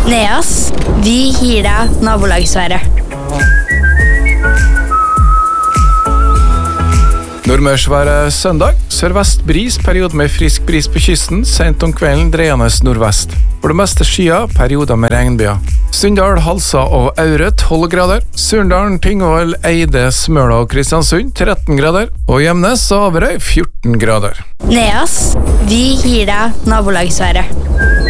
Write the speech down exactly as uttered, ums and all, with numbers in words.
Neas, vi gir deg nabolagsværet. Nordmørsværet søndag. Sørvest bris, periode med frisk bris på kysten, sent om kvelden dreiende nordvest. For det meste skyer, perioder med regnbyer. Sunndal, Halsa og Aure tolv grader. Surndalen, Tingvoll, Eide, Smøla og Kristiansund tretten grader. Og Gjemnes og Averøy fjorten grader. Neas, vi gir deg nabolagsværet.